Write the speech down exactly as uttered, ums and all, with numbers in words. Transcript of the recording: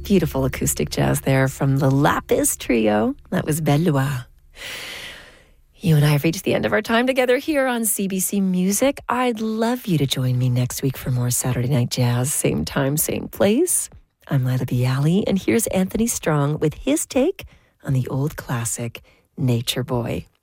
Beautiful acoustic jazz there from the Lapis Trio. That was Belle Loire. You and I have reached the end of our time together here on C B C Music. I'd love you to join me next week for more Saturday Night Jazz. Same time, same place. I'm Lila Bialy, and here's Anthony Strong with his take on the old classic, Nature Boy.